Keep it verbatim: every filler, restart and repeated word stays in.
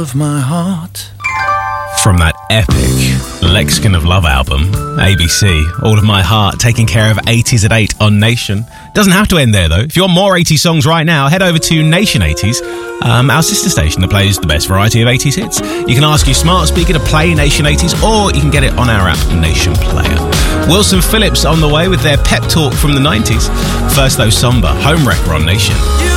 Of my heart. From that epic Lexicon of Love album, A B C, All of My Heart, taking care of eighties at eight on Nation. Doesn't have to end there, though. If you want more eighties songs right now, head over to Nation eighties, um, our sister station that plays the best variety of eighties hits. You can ask your smart speaker to play Nation eighties, or you can get it on our app, Nation Player. Wilson Phillips on the way with their pep talk from the nineties. First, though, Somber, Home Wrecker on Nation.